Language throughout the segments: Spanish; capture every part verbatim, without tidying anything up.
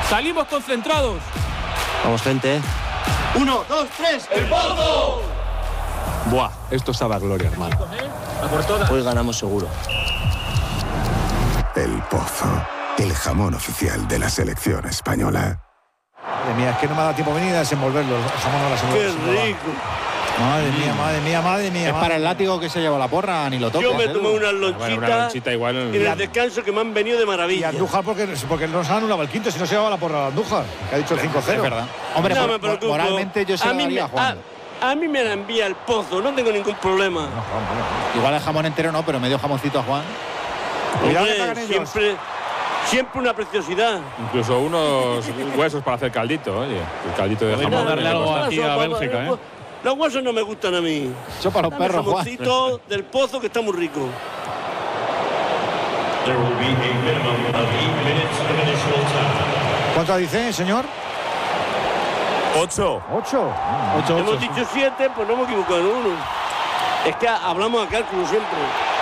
Salimos concentrados. Vamos, gente. Uno, dos, tres. ¡El Pozo! Buah, esto sabe a gloria, hermano. Hoy ganamos seguro. El Pozo, el jamón oficial de la selección española. Madre mía, es que no me ha dado tiempo a venir a desenvolverlo. El jamón no lo ¡Qué rico! Madre mía, madre mía, madre mía. Es para el látigo que se lleva la porra, ni lo toques. Yo me ¿eh? tomé unas Bueno, lonchitas una lonchita igual. en el descanso que me han venido de Y maravilla. Andújar porque, porque no se ha anulado el quinto, si no se llevaba la porra a Andújar, que ha dicho el cinco cero. Es verdad. Hombre, No por- me preocupo. moralmente yo se a lo mí daría me, a Juan. A, a mí me la envía el Pozo, no tengo ningún problema. Igual el jamón entero no, pero medio jamoncito a Juan. Cuidado que Hombre, cagan ellos. siempre, siempre una preciosidad. Incluso unos huesos para hacer caldito, oye. El caldito de jamón. darle algo Los aquí a huesos, Bélgica, vamos, ¿eh? Los huesos no me gustan a mí. Eso para los Dame perros, Juan. jamoncito del Pozo, que está muy rico. ¿Cuánto dice, señor? Ocho. Ocho. Ocho, Hemos ocho. dicho siete, pues no hemos equivocado en uno. Es que hablamos a cálculo siempre.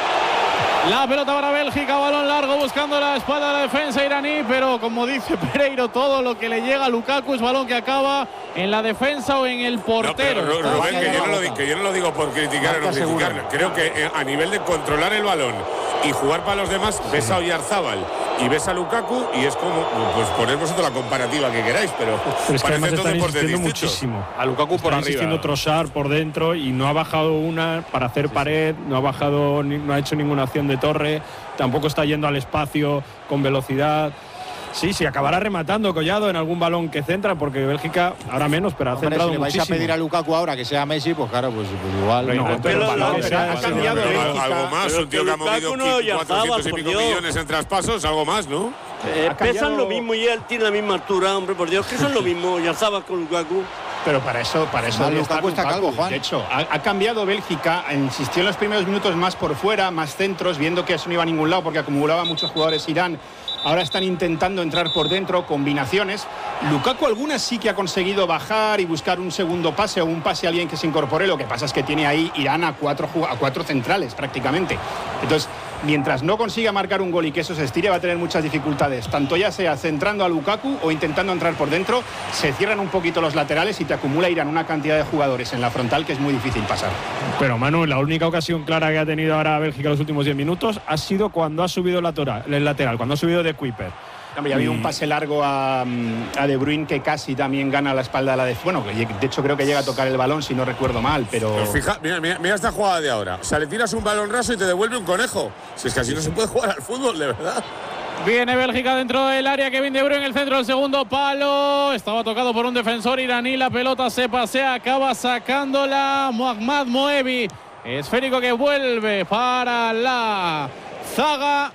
La pelota para Bélgica, balón largo buscando la espalda de la defensa iraní, pero como dice Pereiro, todo lo que le llega a Lukaku es balón que acaba en la defensa o en el portero. No, pero, Está Rubén, que hacia yo, no la lo, boca. di- que yo no lo digo por criticar o no Marca criticar. seguro. Creo que eh, a nivel de controlar el balón y jugar para los demás, ves a Oyarzábal y ves a Lukaku y es como, pues poner vosotros la comparativa que queráis, pero, Pero es que además parecen dos están deportes insistiendo distintos. muchísimo. A Lukaku por Está arriba. insistiendo Trossard por dentro y no ha bajado una para hacer pared, no ha bajado, ni- no ha hecho ninguna acción de torre, tampoco está yendo al espacio con velocidad. Sí, sí, acabará rematando Collado en algún balón que centra, porque Bélgica ahora menos, pero ha Hombre, centrado si le vais muchísimo. a pedir a Lukaku ahora que sea Messi, pues claro, pues, pues igual. No, no. pero Pero balón la- que sea, ha ha sido cambiado una Pero Bélgica, algo más, pero un tío que que ha movido Lukaku no, Oyarzábal, cuatrocientos y por pico Dios. millones en traspasos, algo más, ¿no? Eh, Ha cambiado- pesan lo mismo y él tiene la misma altura, hombre, por Dios, que son lo mismo. Oyarzábal con Lukaku. Pero para eso, para eso Además, debe Lukaku estar está calvo, Juan. De hecho, ha, ha cambiado Bélgica, insistió en los primeros minutos más por fuera, más centros, viendo que eso no iba a ningún lado porque acumulaba muchos jugadores Irán. Ahora están intentando entrar por dentro, combinaciones. Lukaku algunas sí que ha conseguido bajar y buscar un segundo pase o un pase a alguien que se incorpore. Lo que pasa es que tiene ahí Irán a cuatro, a cuatro centrales prácticamente. Entonces, mientras no consiga marcar un gol y que eso se estire, va a tener muchas dificultades. Tanto ya sea centrando a Lukaku o intentando entrar por dentro, se cierran un poquito los laterales y te acumula Irán una cantidad de jugadores en la frontal que es muy difícil pasar. Pero Manu, la única ocasión clara que ha tenido ahora Bélgica en los últimos diez minutos ha sido cuando ha subido lateral, el lateral, cuando ha subido de Kuiper. Hombre, ya ha habido un pase largo a, a De Bruyne que casi también gana la espalda de la defensa. Bueno, que de hecho creo que llega a tocar el balón, si no recuerdo mal, pero... Pero fija, mira, mira, mira esta jugada de ahora. O sea, le tiras un balón raso y te devuelve un conejo. Si es que así no se puede jugar al fútbol, de verdad. Viene Bélgica dentro del área, Kevin De Bruyne en el centro del segundo palo. Estaba tocado por un defensor iraní. La pelota se pasea, acaba sacándola Mohammad Moebi. Esférico que vuelve para la zaga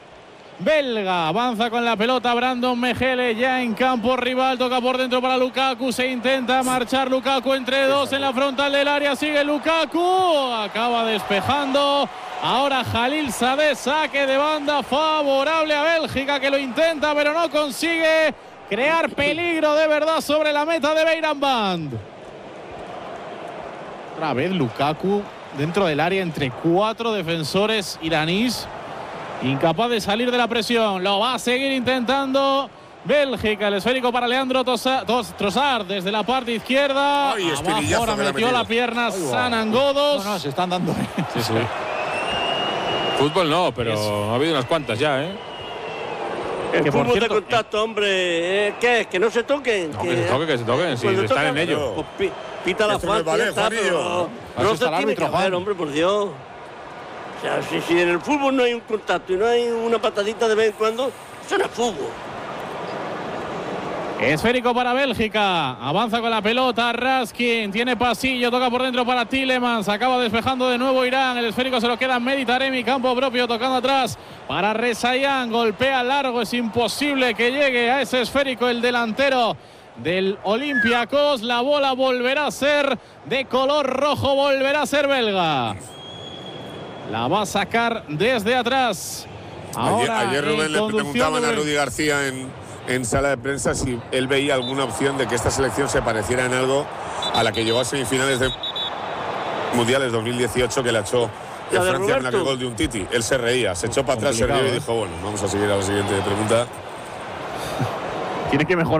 belga. Avanza con la pelota Brandon Mejele ya en campo rival. Toca por dentro para Lukaku. Se intenta marchar Lukaku entre dos en la frontal del área. Sigue Lukaku. Acaba despejando. Ahora Jalil Sadeh, saque de banda favorable a Bélgica, que lo intenta pero no consigue crear peligro de verdad sobre la meta de Beiranband. Otra vez Lukaku dentro del área entre cuatro defensores iraníes, incapaz de salir de la presión. Lo va a seguir intentando Bélgica. El esférico para Leandro Tosa- Tos- Trossard desde la parte izquierda. Ay, Abajo espirillazo ahora que le ha metió metido. la pierna Ay, guau. Sanan Godos. No, no, se están dando. Sí, sí. Fútbol no, pero ha habido unas cuantas ya, ¿eh? El Que, por fútbol cierto, de contacto, hombre. ¿eh? ¿Qué es? ¿Que no se toquen? No, que se toque, que se toquen, sí, Cuando están en tocan, ello. pues pi- pita la Esto no es falta, ballet, ya está, Juanillo. pero Así no está se el tiene árbitro, que hacer, Juan. hombre, por Dios. O sea, si, si en el fútbol no hay un contacto y no hay una patadita de vez en cuando, eso no es fútbol. Esférico para Bélgica. Avanza con la pelota. Raskin tiene pasillo. Toca por dentro para Tielemans. Acaba despejando de nuevo Irán. El esférico se lo queda en Meditaremi. Campo propio tocando atrás para Rezayan. Golpea largo. Es imposible que llegue a ese esférico el delantero del Olympiacos. La bola volverá a ser de color rojo. Volverá a ser belga. La va a sacar desde atrás. Ayer, Ahora, ayer en Rubén le conducción preguntaban de- a Rudy García en, en sala de prensa si él veía alguna opción de que esta selección se pareciera en algo a la que llegó a semifinales de Mundiales dos mil dieciocho, que la echó en La de Francia en aquel Roberto. gol de un Titi. Él se reía, se echó para atrás, se rió y dijo, bueno, vamos a seguir a la siguiente pregunta. Tiene que mejorar.